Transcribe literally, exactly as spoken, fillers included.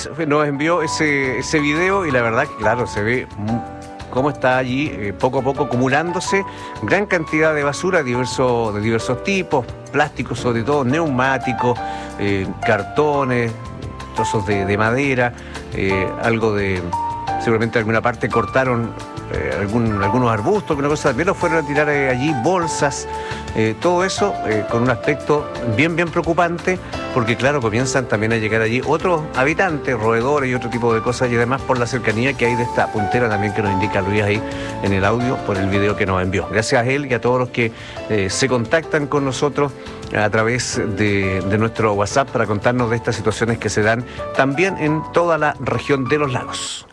Luis nos envió ese, ese video y la verdad que claro, se ve cómo está allí eh, poco a poco acumulándose gran cantidad de basura de diversos, de diversos tipos, plásticos sobre todo, neumáticos, eh, cartones, trozos de, de madera, eh, algo de, seguramente en alguna parte cortaron eh, algún, algunos arbustos, alguna cosa, pero fueron a tirar eh, allí bolsas, eh, todo eso eh, con un aspecto bien, bien preocupante, porque claro, comienzan también a llegar allí otros habitantes, roedores y otro tipo de cosas, y además por la cercanía que hay de esta puntera también que nos indica Luis ahí en el audio por el video que nos envió. Gracias a él y a todos los que eh, se contactan con nosotros a través de, de nuestro WhatsApp para contarnos de estas situaciones que se dan también en toda la región de los lagos.